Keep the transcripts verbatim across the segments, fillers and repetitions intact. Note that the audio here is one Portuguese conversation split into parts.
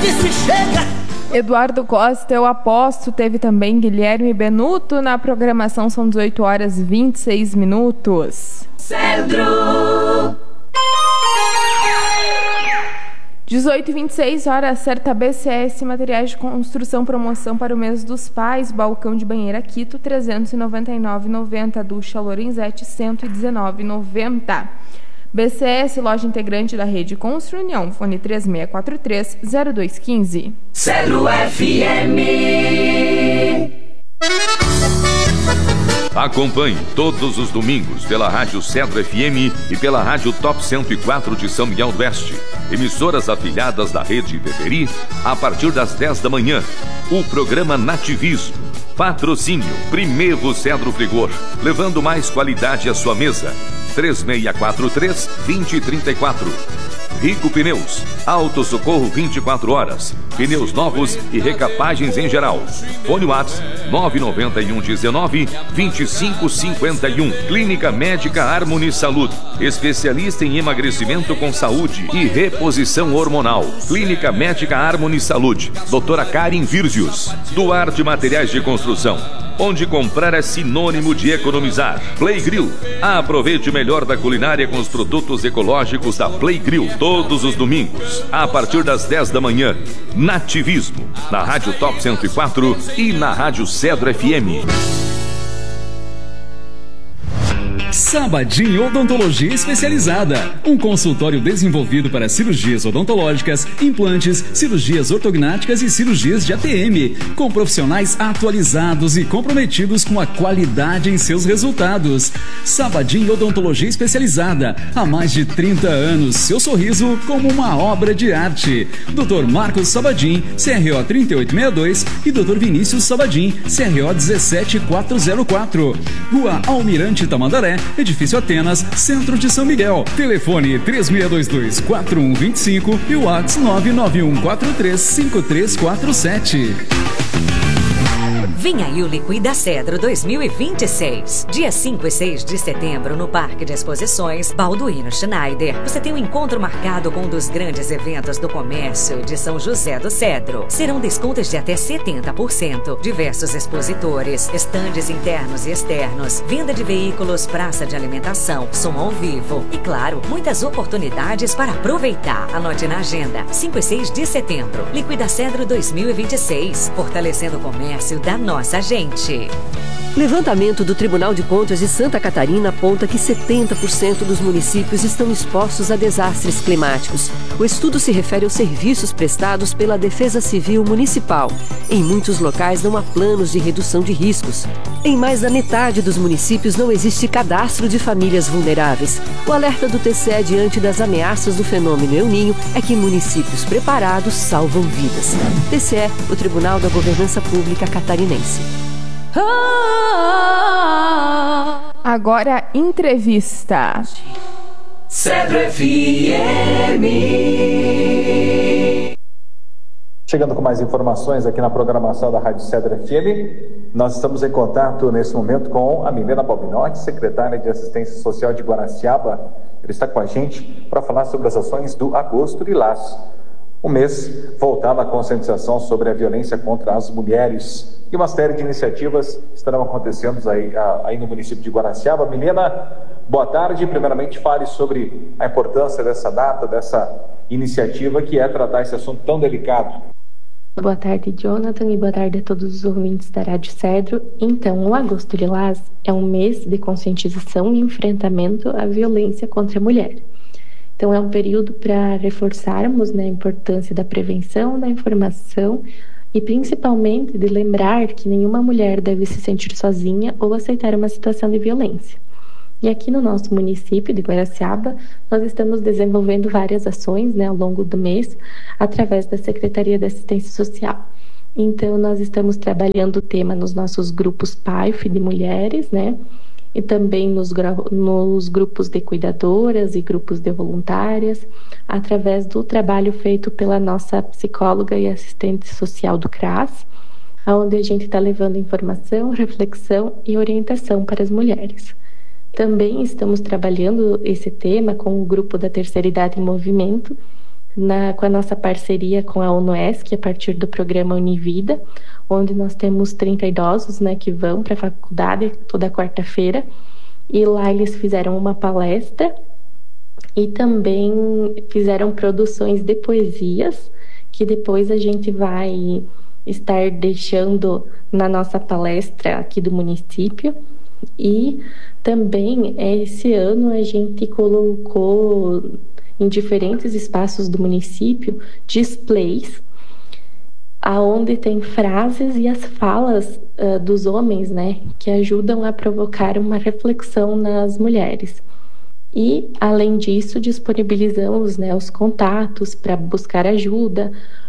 disse chega. Eduardo Costa, eu aposto, teve também Guilherme Benuto na programação, são dezoito horas e vinte e seis minutos. Cedro. dezoito e vinte e seis, hora certa. B C S Materiais de Construção, promoção para o mês dos pais, balcão de banheira Quito, trezentos e noventa e nove reais e noventa centavos, ducha Lorenzetti, cento e dezenove reais e noventa centavos. B C S, loja integrante da rede Constru União, fone três seis quatro três, zero dois um cinco. Cedro F M. Acompanhe todos os domingos pela Rádio Cedro F M e pela Rádio Top cento e quatro de São Miguel do Oeste, emissoras afiliadas da rede Beberi, a partir das dez da manhã, o programa Nativismo. Patrocínio Primevo Cedro Frigor, levando mais qualidade à sua mesa. três seis quatro três, dois zero três quatro. Rico Pneus, Auto Socorro vinte e quatro horas, pneus novos e recapagens em geral. Fone WhatsApp nove nove um um nove, dois cinco cinco um. Clínica Médica Harmony Saúde, especialista em emagrecimento com saúde e reposição hormonal. Clínica Médica Harmony Saúde, doutora Karen Virzius. Duarte Materiais de Construção, onde comprar é sinônimo de economizar. Play Grill, aproveite o melhor da culinária com os produtos ecológicos da Play Grill, todos os domingos, a partir das dez da manhã. Nativismo, na Rádio Top cento e quatro e na Rádio Cedro F M. Sabadin Odontologia Especializada, um consultório desenvolvido para cirurgias odontológicas, implantes, cirurgias ortognáticas e cirurgias de A T M, com profissionais atualizados e comprometidos com a qualidade em seus resultados. Sabadin Odontologia Especializada, há mais de trinta anos, seu sorriso como uma obra de arte. doutor Marcos Sabadin, C R O trinta e oito sessenta e dois e doutor Vinícius Sabadin, C R O dezessete mil quatrocentos e quatro. Rua Almirante Tamandaré, Edifício Atenas, Centro de São Miguel. Telefone três seis dois dois, quatro um dois cinco e o WhatsApp nove nove um quatro três cinco três quatro sete. Vem aí o Liquida Cedro dois mil e vinte e seis. Dia cinco e seis de setembro, no Parque de Exposições Balduino Schneider, você tem um encontro marcado com um dos grandes eventos do comércio de São José do Cedro. Serão descontos de até setenta por cento, diversos expositores, estandes internos e externos, venda de veículos, praça de alimentação, som ao vivo e, claro, muitas oportunidades para aproveitar. Anote na agenda, cinco e seis de setembro. Liquida Cedro dois mil e vinte e seis, fortalecendo o comércio da nossa gente. Levantamento do Tribunal de Contas de Santa Catarina aponta que setenta por cento dos municípios estão expostos a desastres climáticos. O estudo se refere aos serviços prestados pela Defesa Civil Municipal. Em muitos locais não há planos de redução de riscos. Em mais da metade dos municípios não existe cadastro de famílias vulneráveis. O alerta do T C E diante das ameaças do fenômeno El Niño é que municípios preparados salvam vidas. T C E, o Tribunal da Governança Pública Catarinense. Agora, entrevista. Cedro F M. Chegando com mais informações aqui na programação da Rádio Cedro F M, nós estamos em contato nesse momento com a Milena Bobinotti, secretária de Assistência Social de Guaraciaba. Ele está com a gente para falar sobre as ações do Agosto Lilás, um mês voltado à conscientização sobre a violência contra as mulheres. E uma série de iniciativas estarão acontecendo aí, aí no município de Guaraciaba. Milena, boa tarde. Primeiramente, fale sobre a importância dessa data, dessa iniciativa que é tratar esse assunto tão delicado. Boa tarde, Jonathan, e boa tarde a todos os ouvintes da Rádio Cedro. Então, o Agosto Lilás é um mês de conscientização e enfrentamento à violência contra a mulher. Então, é um período para reforçarmos, né, a importância da prevenção, da informação e principalmente de lembrar que nenhuma mulher deve se sentir sozinha ou aceitar uma situação de violência. E aqui no nosso município de Guaraciaba, nós estamos desenvolvendo várias ações, né, ao longo do mês, através da Secretaria de Assistência Social. Então, nós estamos trabalhando o tema nos nossos grupos P A I F de mulheres, né, e também nos, nos grupos de cuidadoras e grupos de voluntárias, através do trabalho feito pela nossa psicóloga e assistente social do C R A S, onde a gente está levando informação, reflexão e orientação para as mulheres. Também estamos trabalhando esse tema com o grupo da Terceira Idade em Movimento, na, com a nossa parceria com a UNOESC, a partir do programa Univida, onde nós temos trinta idosos, né, que vão para a faculdade toda quarta-feira, e lá eles fizeram uma palestra e também fizeram produções de poesias, que depois a gente vai estar deixando na nossa palestra aqui do município. E também esse ano a gente colocou em diferentes espaços do município displays aonde tem frases e as falas uh, dos homens, né, que ajudam a provocar uma reflexão nas mulheres. E, além disso, disponibilizamos, né, os contatos para buscar ajuda,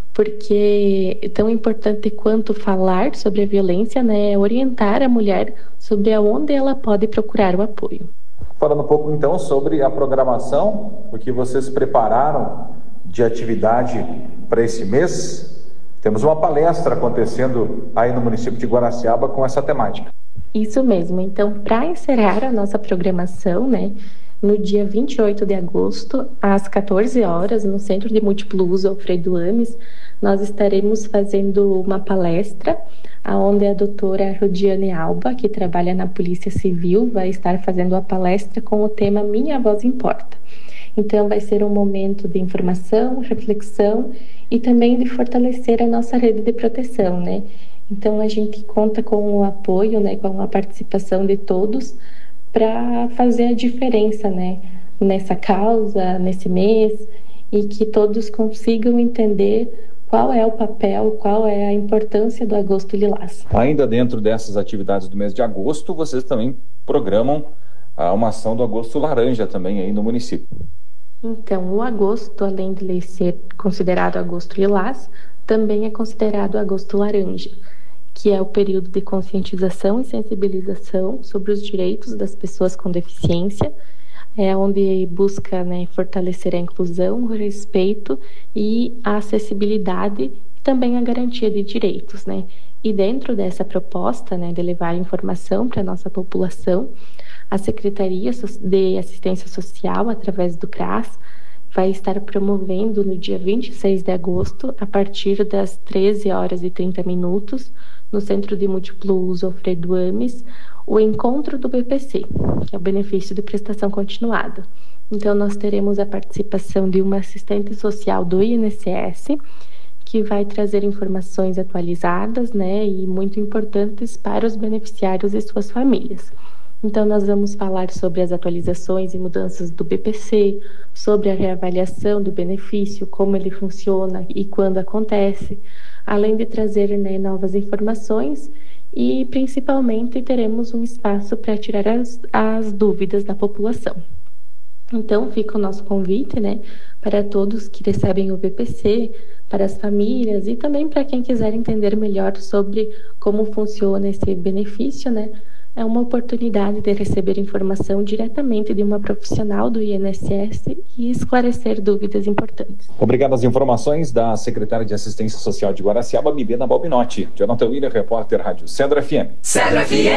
porque é tão importante quanto falar sobre a violência, né, é orientar a mulher sobre aonde ela pode procurar o apoio. Falando um pouco, então, sobre a programação, o que vocês prepararam de atividade para esse mês. Temos uma palestra acontecendo aí no município de Guaraciaba com essa temática. Isso mesmo. Então, para encerrar a nossa programação, né, no dia vinte e oito de agosto, às quatorze horas, no Centro de Múltiplo Uso Alfredo Ames, nós estaremos fazendo uma palestra, onde a doutora Rodiane Alba, que trabalha na Polícia Civil, vai estar fazendo a palestra com o tema Minha Voz Importa. Então, vai ser um momento de informação, reflexão e também de fortalecer a nossa rede de proteção, né? Então, a gente conta com o apoio, né, com a participação de todos, para fazer a diferença, né, nessa causa, nesse mês, e que todos consigam entender qual é o papel, qual é a importância do Agosto Lilás. Ainda dentro dessas atividades do mês de agosto, vocês também programam ah, uma ação do Agosto Laranja também aí no município. Então, o agosto, além de ser considerado Agosto Lilás, também é considerado Agosto Laranja, que é o período de conscientização e sensibilização sobre os direitos das pessoas com deficiência, é onde busca, né, fortalecer a inclusão, o respeito e a acessibilidade e também a garantia de direitos, né? E dentro dessa proposta, né, de levar informação para a nossa população, a Secretaria de Assistência Social, através do C R A S, vai estar promovendo no dia vinte e seis de agosto, a partir das treze horas e trinta minutos, no Centro de Múltiplo Uso Alfredo Ames, o encontro do B P C, que é o benefício de prestação continuada. Então, nós teremos a participação de uma assistente social do I N S S, que vai trazer informações atualizadas, né, e muito importantes para os beneficiários e suas famílias. Então, nós vamos falar sobre as atualizações e mudanças do B P C, sobre a reavaliação do benefício, como ele funciona e quando acontece, além de trazer, né, novas informações e, principalmente, teremos um espaço para tirar as, as dúvidas da população. Então, fica o nosso convite, né, para todos que recebem o B P C, para as famílias e também para quem quiser entender melhor sobre como funciona esse benefício, né. É uma oportunidade de receber informação diretamente de uma profissional do I N S S e esclarecer dúvidas importantes. Obrigado às informações da secretária de Assistência Social de Guaraciaba, Milena Balbinotti. Jonathan Willer, repórter Rádio Cedro F M. Cedro F M.